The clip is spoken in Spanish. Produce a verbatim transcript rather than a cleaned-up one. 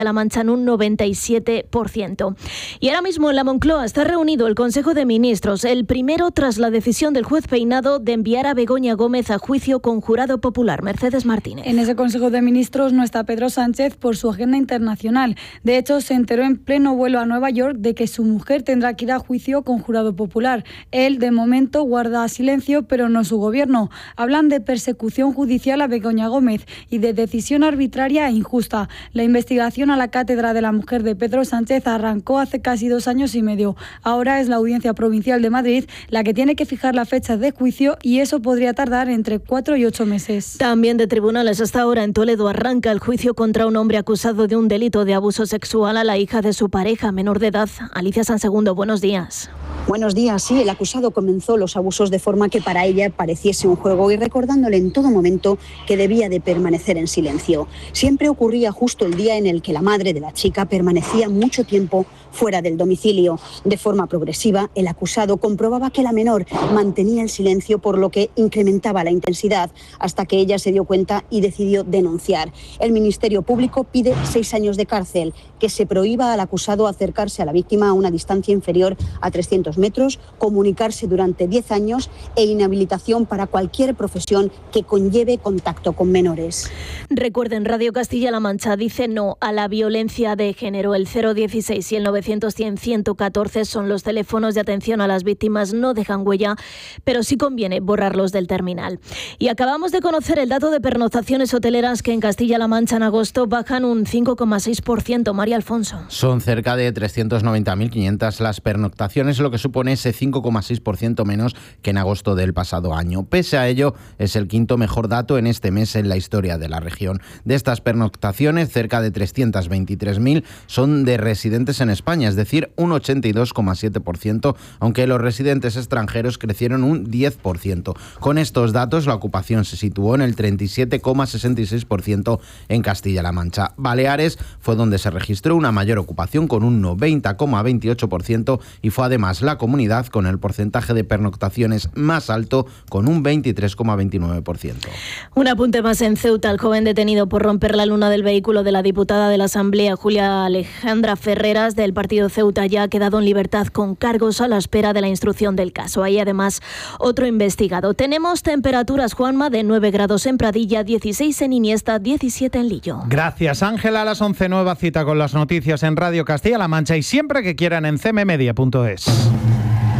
La Mancha en un noventa y siete por ciento. Y ahora mismo en la Moncloa está reunido el Consejo de Ministros, el primero tras la decisión del juez Peinado de enviar a Begoña Gómez a juicio con jurado popular. Mercedes Martínez. En ese Consejo de Ministros no está Pedro Sánchez por su agenda internacional. De hecho, se enteró en pleno vuelo a Nueva York de que su mujer tendrá que ir a juicio con jurado popular. Él, de momento, guarda silencio, pero no su gobierno. Hablan de persecución judicial a Begoña Gómez y de decisión arbitraria e injusta. La investigación a la cátedra de la mujer de Pedro Sánchez arrancó hace casi dos años y medio. Ahora es la Audiencia Provincial de Madrid la que tiene que fijar la fecha de juicio y eso podría tardar entre cuatro y ocho meses. También de tribunales hasta ahora en Toledo arranca el juicio contra un hombre acusado de un delito de abuso sexual a la hija de su pareja menor de edad. Alicia Sansegundo, buenos días. Buenos días. Sí, el acusado comenzó los abusos de forma que para ella pareciese un juego y recordándole en todo momento que debía de permanecer en silencio. Siempre ocurría justo el día en el que la madre de la chica permanecía mucho tiempo fuera del domicilio. De forma progresiva, el acusado comprobaba que la menor mantenía el silencio, por lo que incrementaba la intensidad hasta que ella se dio cuenta y decidió denunciar. El Ministerio Público pide seis años de cárcel, que se prohíba al acusado acercarse a la víctima a una distancia inferior a trescientos metros, comunicarse durante diez años e inhabilitación para cualquier profesión que conlleve contacto con menores. Recuerden, Radio Castilla-La Mancha dice no a la violencia de género. El cero dieciséis y el novecientos cien ciento catorce son los teléfonos de atención a las víctimas. No dejan huella, pero sí conviene borrarlos del terminal. Y acabamos de conocer el dato de pernoctaciones hoteleras que en Castilla-La Mancha en agosto bajan un cinco coma seis por ciento. María Alfonso. Son cerca de trescientos noventa mil quinientas las pernoctaciones, lo que supone ese cinco coma seis por ciento menos que en agosto del pasado año. Pese a ello, es el quinto mejor dato en este mes en la historia de la región. De estas pernoctaciones, cerca de trescientas veintitrés mil son de residentes en España, es decir, un ochenta y dos coma siete por ciento, aunque los residentes extranjeros crecieron un diez por ciento. Con estos datos, la ocupación se situó en el treinta y siete coma sesenta y seis por ciento en Castilla-La Mancha. Baleares fue donde se registró una mayor ocupación con un noventa coma veintiocho por ciento y fue además la comunidad con el porcentaje de pernoctaciones más alto, con un veintitrés coma veintinueve por ciento. Un apunte más en Ceuta. El joven detenido por romper la luna del vehículo de la diputada de la Asamblea, Julia Alejandra Ferreras, del partido Ceuta, ya ha quedado en libertad con cargos a la espera de la instrucción del caso. Hay además otro investigado. Tenemos temperaturas, Juanma, de nueve grados en Pradilla, dieciséis en Iniesta, diecisiete en Lillo. Gracias, Ángela. A las once, nueva cita con las noticias en Radio Castilla-La Mancha y siempre que quieran en c m media punto es.